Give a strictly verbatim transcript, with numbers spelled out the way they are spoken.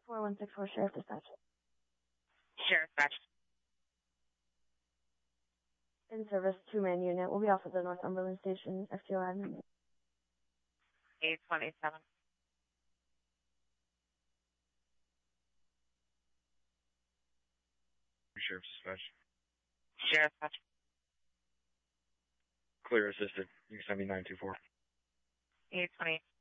four one six four, Sheriff Dispatch. Sheriff Dispatch. In service, two-man unit. We'll be off at the Northumberland Station, F T O admin. eight twenty-seven. Sheriff's Dispatch. Sheriff Dispatch. Clear assisted. You can send me nine two four. eight twenty.